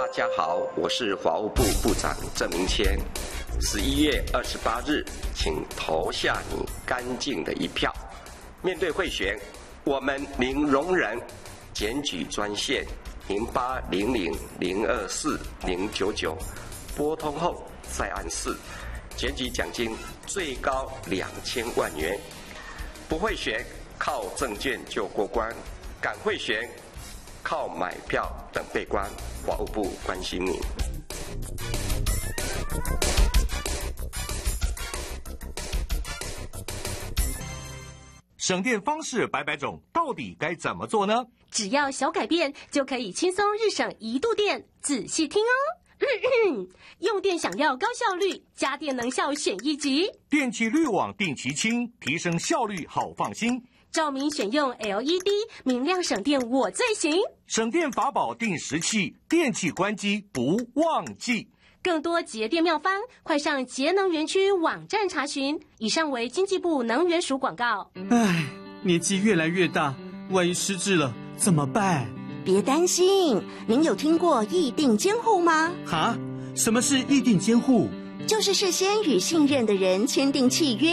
大家好，我是法务部部长郑明谦。11月28日，请投下你干净的一票。面对贿选，我们零容忍。检举专线0800024099，拨通后再按4。检举奖金最高2000万元。不贿选，靠证件就过关；敢贿选，靠买票等被关。法务部关心你。 省电方式百百种，到底该怎么做呢？ 只要小改变，就可以轻松日省1度电。仔细听哦。用电想要高效率，家电能效选一级。 电器滤网定期清，提升效率好放心。 照明选用 LED， 明亮省电我最行。 省电法宝定时器，电器关机不忘记。 更多节电妙方，快上节能园区网站查询。以上为经济部能源署广告。 唉，年纪越来越大，万一失智了怎么办？ 别担心，您有听过议定监护吗？ 哈？什么是议定监护？ 就是事先与信任的人签订契约。